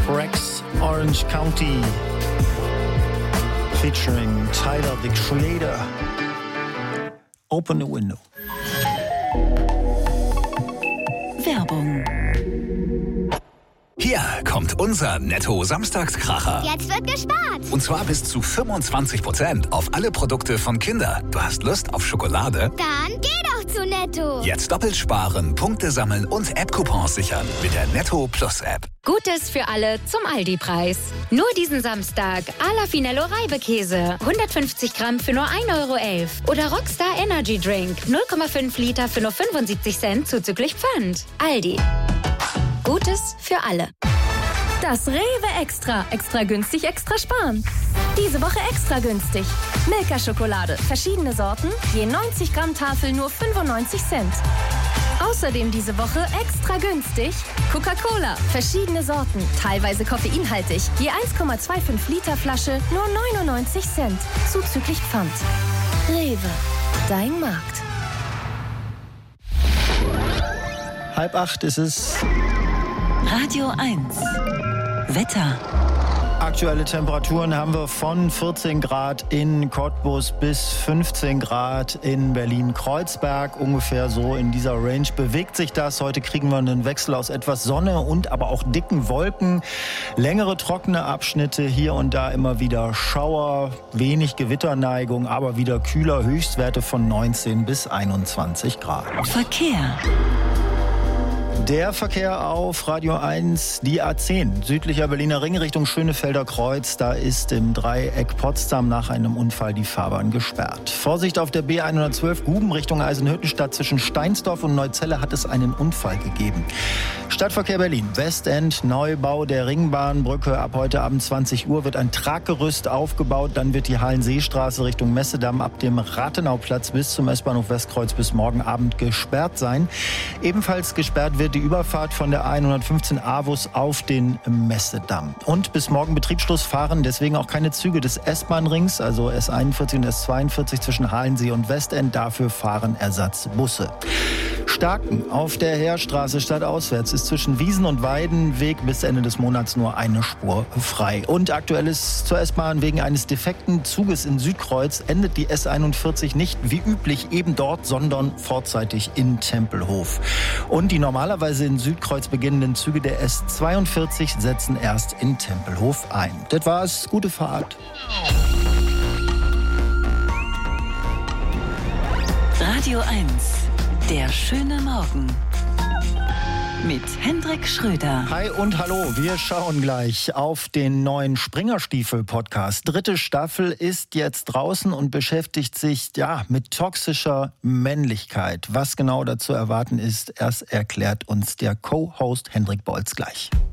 Rex Orange County featuring Tyler, the Creator. Open the window. Werbung. Hier kommt unser Netto-Samstagskracher. Jetzt wird gespart. Und zwar bis zu 25% auf alle Produkte von Kinder. Du hast Lust auf Schokolade? Dann geh doch zu Netto. Jetzt doppelt sparen, Punkte sammeln und App-Coupons sichern mit der Netto Plus App. Gutes für alle zum Aldi-Preis. Nur diesen Samstag Ala Finello Reibekäse. 150 Gramm für nur 1,11 € Oder Rockstar Energy Drink. 0,5 Liter für nur 75 Cent zuzüglich Pfand. Aldi. Gutes für alle. Das Rewe Extra. Extra günstig, extra sparen. Diese Woche extra günstig. Milka-Schokolade. Verschiedene Sorten. Je 90 Gramm Tafel nur 95 Cent. Außerdem diese Woche extra günstig. Coca-Cola. Verschiedene Sorten. Teilweise koffeinhaltig. Je 1,25 Liter Flasche nur 99 Cent. Zuzüglich Pfand. Rewe. Dein Markt. 7:30 ist es. Radio 1. Wetter. Aktuelle Temperaturen haben wir von 14 Grad in Cottbus bis 15 Grad in Berlin-Kreuzberg. Ungefähr so in dieser Range bewegt sich das. Heute kriegen wir einen Wechsel aus etwas Sonne und aber auch dicken Wolken. Längere trockene Abschnitte, hier und da immer wieder Schauer, wenig Gewitterneigung, aber wieder kühler. Höchstwerte von 19 bis 21 Grad. Verkehr. Der Verkehr auf Radio 1, die A10, südlicher Berliner Ring Richtung Schönefelder Kreuz. Da ist im Dreieck Potsdam nach einem Unfall die Fahrbahn gesperrt. Vorsicht auf der B112 Guben Richtung Eisenhüttenstadt. Zwischen Steinsdorf und Neuzelle hat es einen Unfall gegeben. Stadtverkehr Berlin, Westend, Neubau der Ringbahnbrücke. Ab heute Abend 20 Uhr wird ein Traggerüst aufgebaut. Dann wird die Hallenseestraße Richtung Messedamm ab dem Rathenauplatz bis zum S-Bahnhof Westkreuz bis morgen Abend gesperrt sein. Ebenfalls gesperrt wird die Überfahrt von der 115 Avus auf den Messedamm. Und bis morgen Betriebsschluss fahren deswegen auch keine Züge des S-Bahn-Rings, also S41 und S42 zwischen Halensee und Westend. Dafür fahren Ersatzbusse. Starken auf der Heerstraße stadtauswärts ist zwischen Wiesen und Weidenweg bis Ende des Monats nur eine Spur frei. Und aktuell ist zur S-Bahn wegen eines defekten Zuges in Südkreuz endet die S41 nicht wie üblich eben dort, sondern vorzeitig in Tempelhof. Und die normalerweise in Südkreuz beginnenden Züge der S42 setzen erst in Tempelhof ein. Das war's. Gute Fahrt. Radio 1. Der schöne Morgen. Mit Hendrik Schröder. Hi und hallo, wir schauen gleich auf den neuen Springerstiefel-Podcast. 3. Staffel ist jetzt draußen und beschäftigt sich mit toxischer Männlichkeit. Was genau dazu erwarten ist, erst erklärt uns der Co-Host Hendrik Bolz gleich.